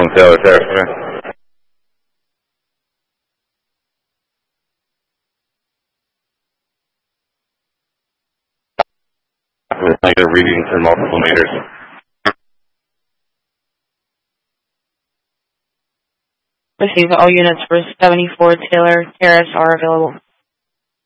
Taylor Terrace. With negative readings for multiple meters. Receive all units for 74 Taylor Terrace are available.